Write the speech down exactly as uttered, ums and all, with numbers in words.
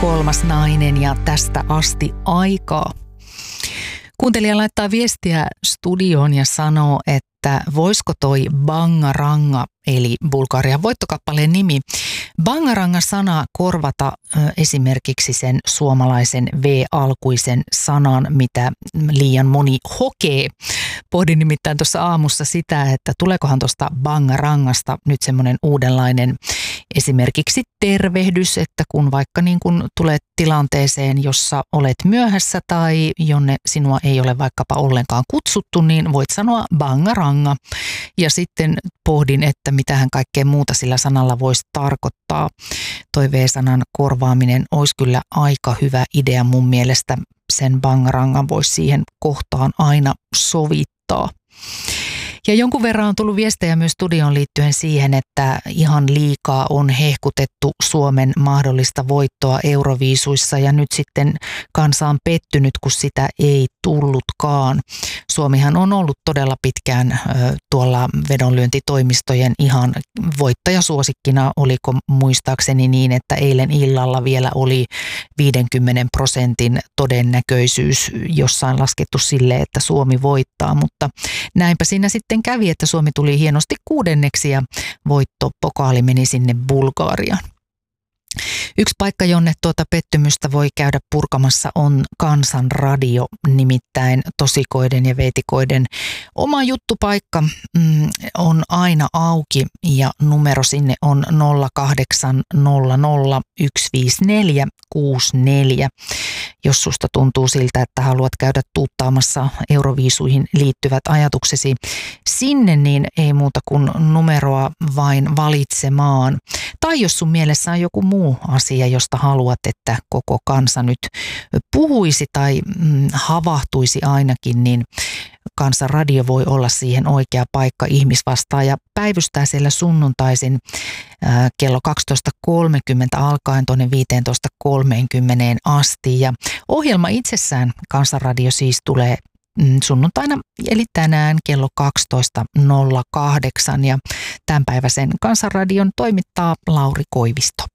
kolmas nainen ja tästä asti aikaa. Kuuntelija laittaa viestiä studioon ja sanoo, että voisiko toi Bangaranga, eli Bulgarian voittokappaleen nimi, Bangaranga-sana korvata esimerkiksi sen suomalaisen V-alkuisen sanan, mitä liian moni hokee. Pohdin nimittäin tuossa aamussa sitä, että tuleekohan tuosta Bangarangasta nyt semmoinen uudenlainen esimerkiksi tervehdys, että kun vaikka niin kun tulet tilanteeseen, jossa olet myöhässä tai jonne sinua ei ole vaikkapa ollenkaan kutsuttu, niin voit sanoa Bangaranga. Ja sitten pohdin, että mitähän kaikkea muuta sillä sanalla voisi tarkoittaa. Toi V-sanan korvaaminen olisi kyllä aika hyvä idea mun mielestä. Sen Bangarangan voisi siihen kohtaan aina sovittaa. Ja jonkun verran on tullut viestejä myös studioon liittyen siihen, että ihan liikaa on hehkutettu Suomen mahdollista voittoa Euroviisuissa ja nyt sitten kansa on pettynyt, kun sitä ei tullutkaan. Suomihan on ollut todella pitkään tuolla vedonlyöntitoimistojen ihan voittajasuosikkina, oliko muistaakseni niin, että eilen illalla vielä oli viidenkymmenen prosentin todennäköisyys jossain laskettu sille, että Suomi voittaa, mutta näinpä siinä sitten kävi, että Suomi tuli hienosti kuudenneksi ja voittopokaali meni sinne Bulgariaan. Yksi paikka, jonne tuota pettymystä voi käydä purkamassa, on Kansanradio, nimittäin tosikoiden ja veitikoiden oma juttupaikka mm, on aina auki ja numero sinne on nolla kahdeksan nolla nolla yksi viisi neljä kuusi neljä. Jos susta tuntuu siltä, että haluat käydä tuuttaamassa Euroviisuihin liittyvät ajatuksesi sinne, niin ei muuta kuin numeroa vain valitsemaan. Tai jos sun mielessä on joku muu asia, josta haluat, että koko kansa nyt puhuisi tai mm, havahtuisi ainakin, niin Kansanradio voi olla siihen oikea paikka. Ihmisvastaaja päivystää siellä sunnuntaisin äh, kello kaksitoista kolmekymmentä alkaen tuonne viisitoista kolmekymmentä asti. Ja ohjelma itsessään, Kansanradio siis, tulee mm, sunnuntaina eli tänään kello kaksitoista nolla kahdeksan ja tämänpäiväisen Kansanradion toimittaa Lauri Koivisto.